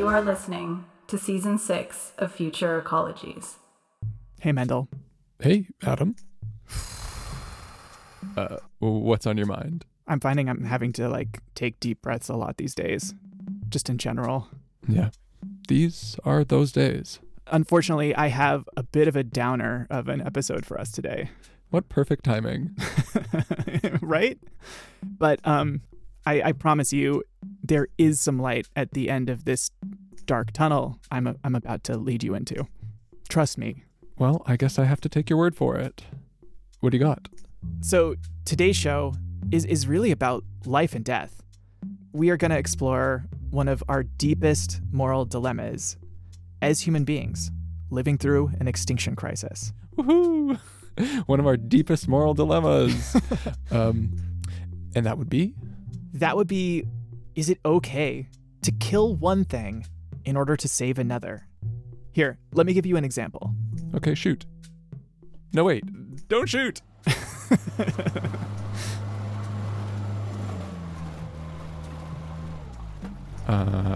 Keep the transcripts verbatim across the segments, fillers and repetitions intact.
are listening to Season six of Future Ecologies. Hey, Mendel. Hey, Adam. Uh, what's on your mind? I'm finding I'm having to, like, take deep breaths a lot these days, just in general. Yeah, these are those days. Unfortunately, I have a bit of a downer of an episode for us today. What perfect timing. Right? But um, I, I promise you, there is some light at the end of this dark tunnel I'm, a, I'm about to lead you into. Trust me. Well, I guess I have to take your word for it. What do you got? So today's show is, is really about life and death. We are going to explore one of our deepest moral dilemmas as human beings living through an extinction crisis. Woohoo! One of our deepest moral dilemmas. um, and that would be? That would be, is it okay to kill one thing in order to save another? Here, let me give you an example. Okay, shoot. No, wait. Don't shoot! uh,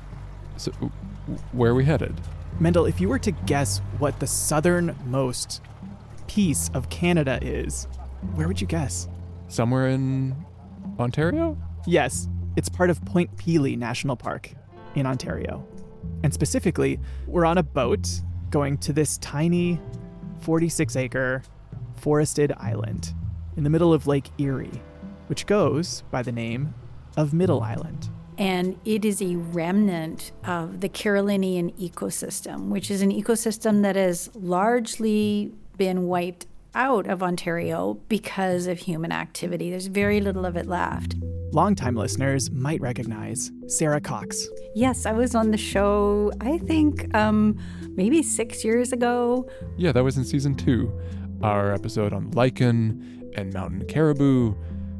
so, where are we headed? Mendel, if you were to guess what the southernmost piece of Canada is, where would you guess? Somewhere in Ontario? Yes, it's part of Point Pelee National Park in Ontario. And specifically, we're on a boat going to this tiny forty-six acre forested island in the middle of Lake Erie, which goes by the name of Middle Island. And it is a remnant of the Carolinian ecosystem, which is an ecosystem that has largely been wiped out of Ontario because of human activity. There's very little of it left. Longtime listeners might recognize Sarah Cox. Yes, I was on the show, I think, um, maybe six years ago. Yeah, that was in season two. Our episode on lichen and mountain caribou,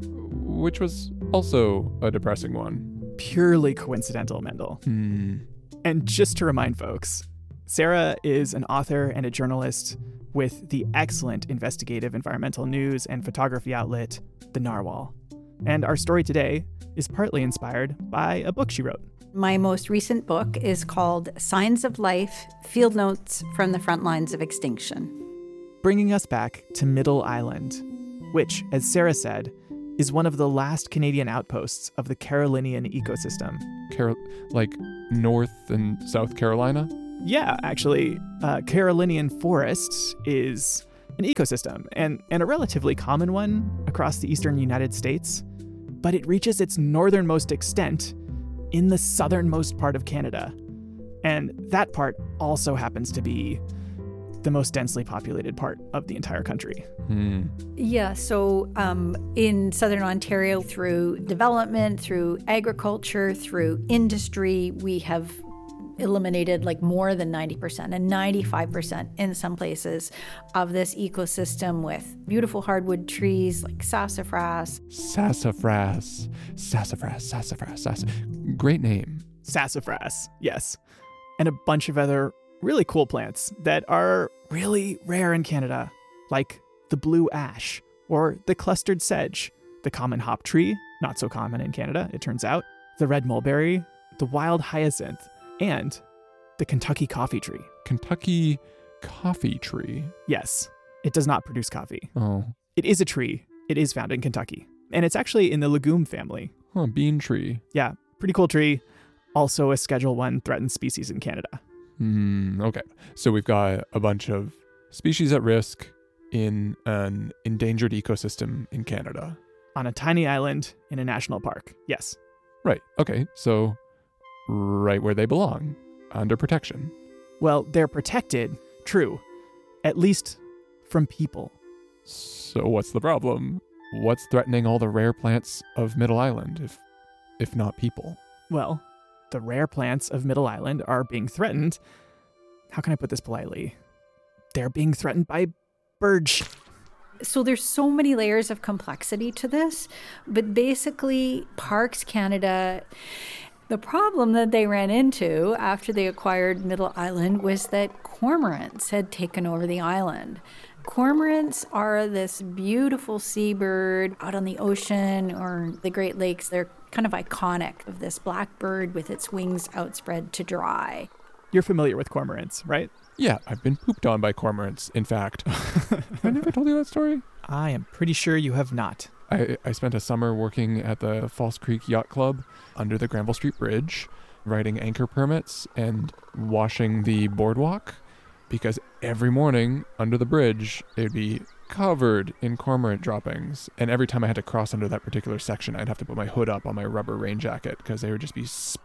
which was also a depressing one. Purely coincidental, Mendel. Hmm. And just to remind folks, Sarah is an author and a journalist with the excellent investigative environmental news and photography outlet, The Narwhal. And our story today is partly inspired by a book she wrote. My most recent book is called Signs of Life, Field Notes from the Front Lines of Extinction. Bringing us back to Middle Island, which, as Sarah said, is one of the last Canadian outposts of the Carolinian ecosystem. Carol, like North and South Carolina? Yeah, actually, uh, Carolinian forest is an ecosystem, and, and a relatively common one across the eastern United States, but it reaches its northernmost extent in the southernmost part of Canada. And that part also happens to be the most densely populated part of the entire country. Hmm. Yeah, so um, in southern Ontario, through development, through agriculture, through industry, we have eliminated like more than ninety percent and ninety-five percent in some places of this ecosystem with beautiful hardwood trees like sassafras. Sassafras. Sassafras, sassafras, sassafras. Great name. Sassafras, yes. And a bunch of other really cool plants that are really rare in Canada, like the blue ash or the clustered sedge, the common hop tree, not so common in Canada, it turns out, the red mulberry, the wild hyacinth, and the Kentucky coffee tree. Kentucky coffee tree? Yes, it does not produce coffee. Oh. It is a tree. It is found in Kentucky. And it's actually in the legume family. Huh, bean tree. Yeah, pretty cool tree. Also a Schedule One threatened species in Canada. Hmm, okay. So we've got a bunch of species at risk in an endangered ecosystem in Canada. On a tiny island in a national park, yes. Right, okay. So right where they belong, under protection. Well, they're protected, true, at least from people. So what's the problem? What's threatening all the rare plants of Middle Island, if if not people? Well, the rare plants of Middle Island are being threatened. How can I put this politely? They're being threatened by birds. So there's so many layers of complexity to this, but basically Parks Canada, the problem that they ran into after they acquired Middle Island was that cormorants had taken over the island. Cormorants are this beautiful seabird out on the ocean or the Great Lakes. They're kind of iconic of this black bird with its wings outspread to dry. You're familiar with cormorants, right? Yeah, I've been pooped on by cormorants, in fact. Have I never told you that story? I am pretty sure you have not. I, I spent a summer working at the False Creek Yacht Club under the Granville Street Bridge, writing anchor permits and washing the boardwalk, because every morning under the bridge, it would be covered in cormorant droppings. And every time I had to cross under that particular section, I'd have to put my hood up on my rubber rain jacket because they would just be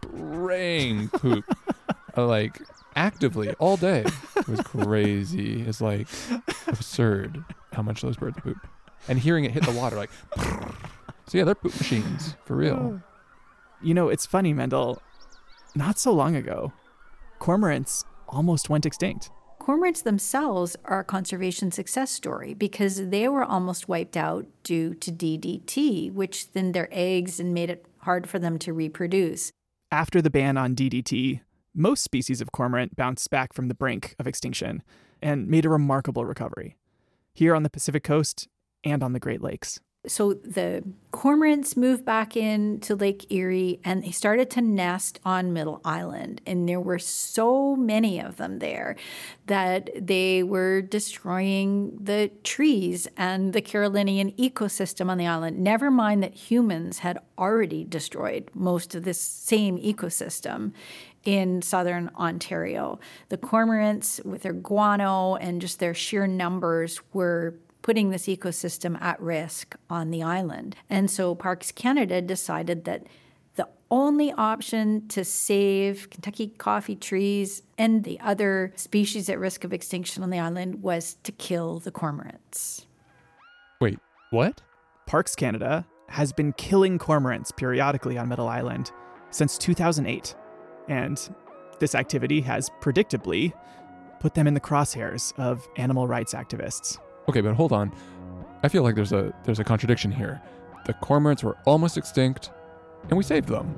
spraying poop. Like, actively, all day. It was crazy. It's like absurd how much those birds poop. And hearing it hit the water, like, so yeah, they're poop machines, for real. You know, it's funny, Mendel. Not so long ago, cormorants almost went extinct. Cormorants themselves are a conservation success story because they were almost wiped out due to D D T, which thinned their eggs and made it hard for them to reproduce. After the ban on D D T, most species of cormorant bounced back from the brink of extinction and made a remarkable recovery, here on the Pacific coast and on the Great Lakes. So the cormorants moved back into Lake Erie and they started to nest on Middle Island. And there were so many of them there that they were destroying the trees and the Carolinian ecosystem on the island. Never mind that humans had already destroyed most of this same ecosystem in southern Ontario. The cormorants, with their guano and just their sheer numbers, were putting this ecosystem at risk on the island. And so Parks Canada decided that the only option to save Kentucky coffee trees and the other species at risk of extinction on the island was to kill the cormorants. Wait, what? Parks Canada has been killing cormorants periodically on Middle Island since two thousand eight. And this activity has predictably put them in the crosshairs of animal rights activists. Okay, but hold on. I feel like there's a there's a contradiction here. The cormorants were almost extinct, and we saved them.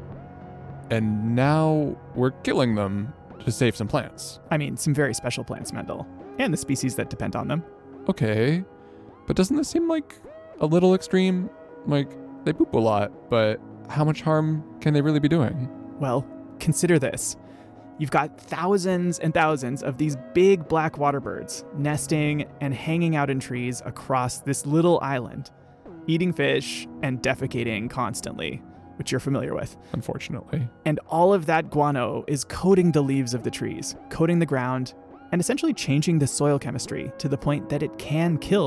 And now we're killing them to save some plants. I mean, some very special plants, Mendel, and the species that depend on them. Okay, but doesn't this seem like a little extreme? Like, they poop a lot, but how much harm can they really be doing? Well, consider this. You've got thousands and thousands of these big black water birds nesting and hanging out in trees across this little island, eating fish and defecating constantly, which you're familiar with. Unfortunately. And all of that guano is coating the leaves of the trees, coating the ground, and essentially changing the soil chemistry to the point that it can kill